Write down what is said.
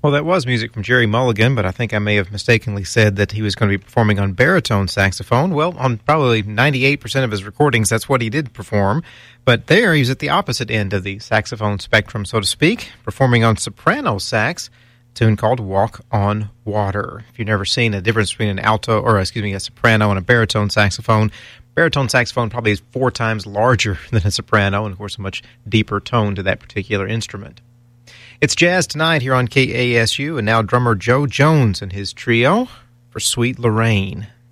Well, that was music from Jerry Mulligan, but I think I may have mistakenly said that he was going to be performing on baritone saxophone. Well, on probably 98% of his recordings, that's what he did perform. But there, he was at the opposite end of the saxophone spectrum, so to speak, performing on soprano sax, a tune called Walk on Water. If you've never seen a difference between an alto, or excuse me, a soprano and a baritone saxophone probably is 4 times larger than a soprano, and of course a much deeper tone to that particular instrument. It's Jazz Tonight here on KASU, and now drummer Joe Jones and his trio for Sweet Lorraine.